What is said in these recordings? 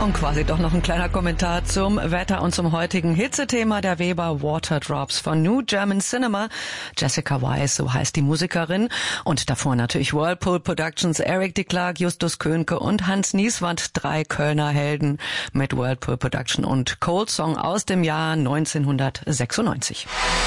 Und quasi doch noch ein kleiner Kommentar zum Wetter und zum heutigen Hitzethema der Weber Waterdrops von New German Cinema. Jessica Weiss, so heißt die Musikerin. Und davor natürlich Whirlpool Productions, Eric de Klerk, Justus Könke und Hans Nieswand, 3 Kölner Helden mit Whirlpool Production und Cold Song aus dem Jahr 1996.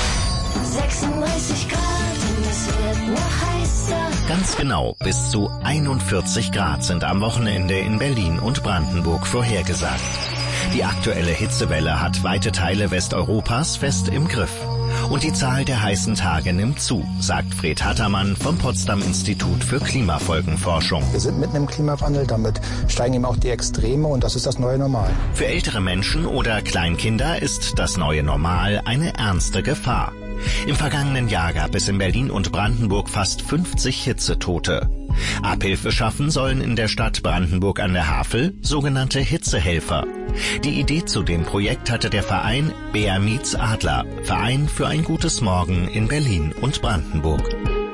36 Grad und es wird noch heißer. Ganz genau, bis zu 41 Grad sind am Wochenende in Berlin und Brandenburg vorhergesagt. Die aktuelle Hitzewelle hat weite Teile Westeuropas fest im Griff. Und die Zahl der heißen Tage nimmt zu, sagt Fred Hattermann vom Potsdam-Institut für Klimafolgenforschung. Wir sind mitten im Klimawandel, damit steigen eben auch die Extreme und das ist das neue Normal. Für ältere Menschen oder Kleinkinder ist das neue Normal eine ernste Gefahr. Im vergangenen Jahr gab es in Berlin und Brandenburg fast 50 Hitzetote. Abhilfe schaffen sollen in der Stadt Brandenburg an der Havel sogenannte Hitzehelfer. Die Idee zu dem Projekt hatte der Verein Bär meets Adler, Verein für ein gutes Morgen in Berlin und Brandenburg.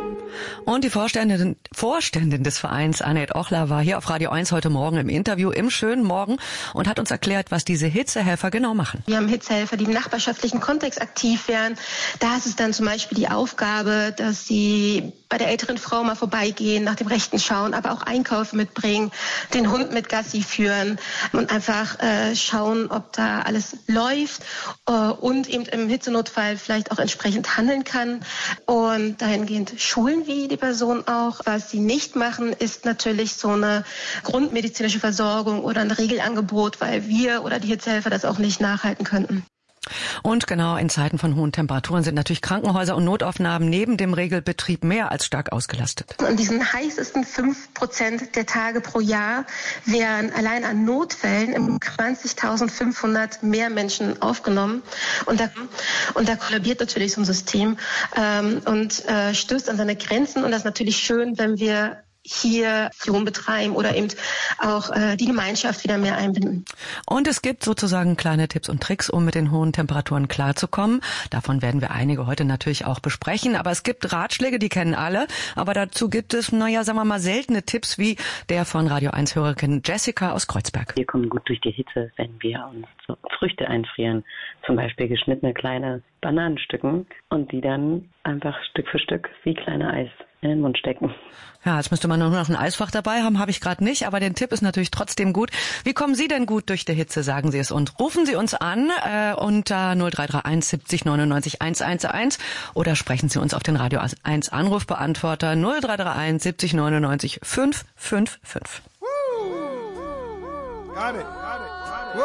Und die Vorständin des Vereins, Annette Ochler, war hier auf Radio 1 heute Morgen im Interview im schönen Morgen und hat uns erklärt, was diese Hitzehelfer genau machen. Wir haben Hitzehelfer, die im nachbarschaftlichen Kontext aktiv werden. Da ist es dann zum Beispiel die Aufgabe, dass sie bei der älteren Frau mal vorbeigehen, nach dem Rechten schauen, aber auch Einkäufe mitbringen, den Hund mit Gassi führen und einfach schauen, ob da alles läuft und eben im Hitzenotfall vielleicht auch entsprechend handeln kann. Und dahingehend schulen wir die Person auch. Was sie nicht machen, ist natürlich so eine grundmedizinische Versorgung oder ein Regelangebot, weil wir oder die Hitzehelfer das auch nicht nachhalten könnten. Und genau in Zeiten von hohen Temperaturen sind natürlich Krankenhäuser und Notaufnahmen neben dem Regelbetrieb mehr als stark ausgelastet. An diesen heißesten 5% der Tage pro Jahr werden allein an Notfällen im 20.500 mehr Menschen aufgenommen. Und da kollabiert natürlich so ein System und stößt an seine Grenzen. Und das ist natürlich schön, wenn wir hier Aktion betreiben oder eben auch die Gemeinschaft wieder mehr einbinden. Und es gibt sozusagen kleine Tipps und Tricks, um mit den hohen Temperaturen klarzukommen. Davon werden wir einige heute natürlich auch besprechen. Aber es gibt Ratschläge, die kennen alle. Aber dazu gibt es, sagen wir mal, seltene Tipps wie der von Radio 1-Hörerin Jessica aus Kreuzberg. Wir kommen gut durch die Hitze, wenn wir uns so Früchte einfrieren. Zum Beispiel geschnittene kleine Bananenstücken und die dann einfach Stück für Stück wie kleine Eis in den Mund stecken. Ja, jetzt müsste man nur noch ein Eisfach dabei haben, habe ich gerade nicht, aber der Tipp ist natürlich trotzdem gut. Wie kommen Sie denn gut durch die Hitze, sagen Sie es, und rufen Sie uns an unter 0331 70 99 111 oder sprechen Sie uns auf den Radio 1 Anrufbeantworter 0331 70 99 555. Got it.